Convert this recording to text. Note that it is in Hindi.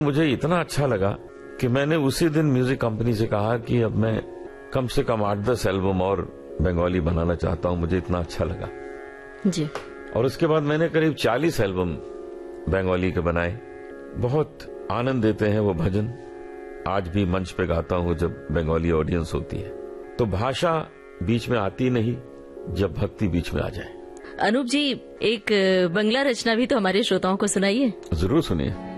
मुझे इतना अच्छा लगा कि मैंने उसी दिन म्यूजिक कंपनी से कहा कि अब मैं कम से कम 8-10 एल्बम और बंगाली बनाना चाहता हूं। मुझे इतना अच्छा लगा जी। और उसके बाद मैंने करीब 40 एल्बम बंगाली के बनाए। बहुत आनंद देते हैं वो भजन। आज भी मंच पे गाता हूं जब बंगाली ऑडियंस होती है। तो भाषा बीच में आती नहीं जब भक्ति बीच में आ जाए। अनूप जी, एक बंगला रचना भी तो हमारे श्रोताओं को सुनाइए। जरूर सुनिए।